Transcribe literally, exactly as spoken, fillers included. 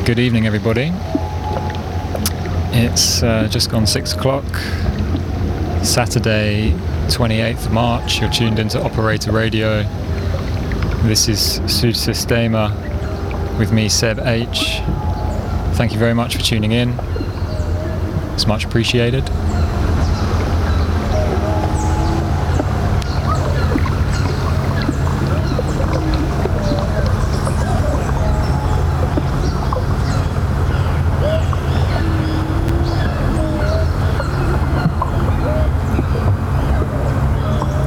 Good evening, everybody. It's uh, just gone six o'clock, Saturday, twenty-eighth of March. You're tuned into Operator Radio. This is Sud Sistema with me, Seb H. Thank you very much for tuning in. It's much appreciated.